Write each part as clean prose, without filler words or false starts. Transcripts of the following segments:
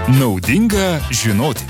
Naudinga žinoti.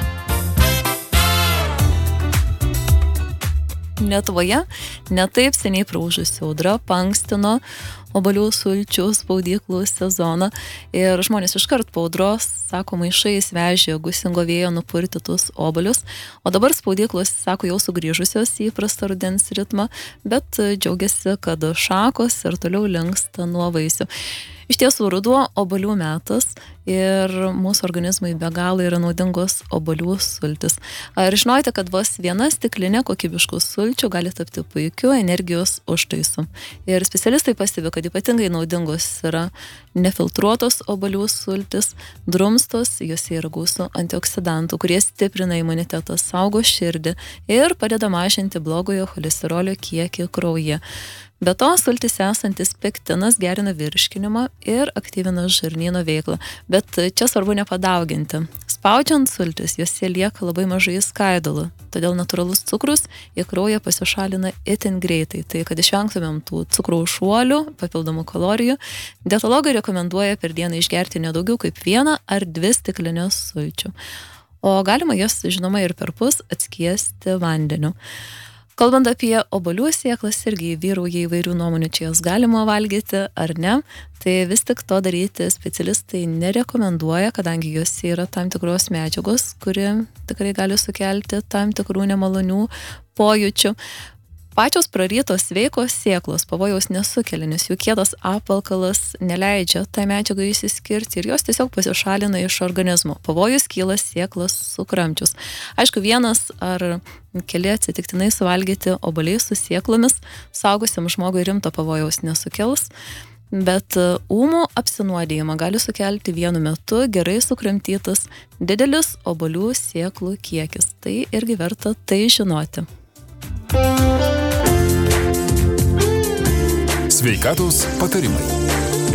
Lietuvoje netaip seniai praūžusi audra paankstino obuolių sulčių spaudyklų sezoną ir žmonės iškart po audros, sako, maišais vežė gūsingo vėjo nupurtytus obuolius, o dabar spaudyklos, sako, jau sugrįžusios į įprastą rudens ritmą, bet džiaugiasi, kad šakos ir toliau linksta nuo vaisių. Iš tiesų, ruduo obuolių metas ir mūsų organizmui be galo yra naudingos obuolių sultis. Ar žinote, kad vos viena stiklinė kokybiškų sulčių gali tapti puikiu energijos užtaisu? Ir specialistai pastebi, kad ypatingai naudingos yra nefiltruotos obuolių sultis, drumstos, juose yra gausu antioksidantų, kurie stiprina imunitetą, saugo širdį ir padeda mažinti blogojo cholesterolio kiekį kraujyje. Be to, sultise esantis pektinas gerina virškinimą ir aktyvina žarnyno veiklą. Bet čia svarbu nepadauginti. Spaudžiant sultis, jose lieka labai mažai skaidulų. Todėl natūralus cukrus į kraują pasišalina itin greitai. Tai kad išvengtumėm tų cukraus šuolių, papildomų kalorijų, dietologai rekomenduoja per dieną išgerti nedaugiau kaip 1 ar 2 stiklinės sulčių. O galima jas, žinoma, ir perpus atskiesti vandeniu. Kalbant apie obuolių sėklas, irgi vyrauja įvairių nuomonių, čia jas galima valgyti ar ne, tai vis tik to daryti specialistai nerekomenduoja, kadangi jose yra tam tikros medžiagos, kuri tikrai gali sukelti tam tikrų nemalonių pojūčių. Pačios prarytos sveikos sėklos pavojaus nesukelia, nes jų kietas apvalkalas neleidžia tai medžiagai išsiskirti ir jos tiesiog pasišalina iš organizmo. Pavojus kyla sėklas sukramčius. Aišku, vienas ar keli atsitiktinai suvalgyti obuoliai su sėklomis saugusiam žmogui rimto pavojaus nesukels, bet ūmų apsinuodijimą gali sukelti vienu metu gerai sukramtytas didelis obuolių sėklų kiekis. Tai irgi verta tai žinoti. Sveikatos patarimai.